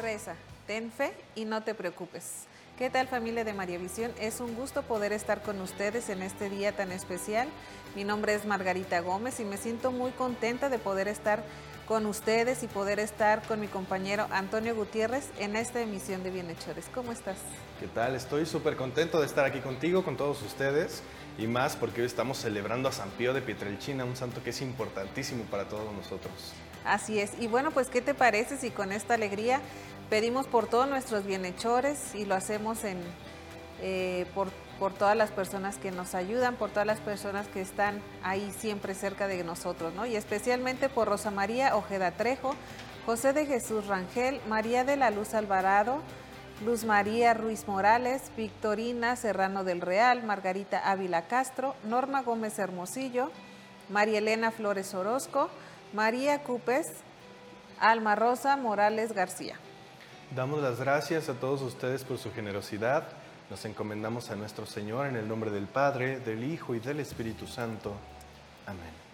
Reza, ten fe y no te preocupes. ¿Qué tal, familia de María Visión? Es un gusto poder estar con ustedes en este día tan especial. Mi nombre es Margarita Gómez y me siento muy contenta de poder estar con ustedes y poder estar con mi compañero Antonio Gutiérrez en esta emisión de Bienhechores. ¿Cómo estás? ¿Qué tal? Estoy súper contento de estar aquí contigo, con todos ustedes, y más porque hoy estamos celebrando a San Pío de Pietrelcina, un santo que es importantísimo para todos nosotros. Así es. Y bueno, pues, ¿qué te parece si con esta alegría pedimos por todos nuestros bienhechores y lo hacemos por todas las personas que nos ayudan, por todas las personas que están ahí siempre cerca de nosotros, ¿no? Y especialmente por Rosa María Ojeda Trejo, José de Jesús Rangel, María de la Luz Alvarado, Luz María Ruiz Morales, Victorina Serrano del Real, Margarita Ávila Castro, Norma Gómez Hermosillo, María Elena Flores Orozco, María Cúpez, Alma Rosa Morales García. Damos las gracias a todos ustedes por su generosidad. Nos encomendamos a nuestro Señor en el nombre del Padre, del Hijo y del Espíritu Santo. Amén.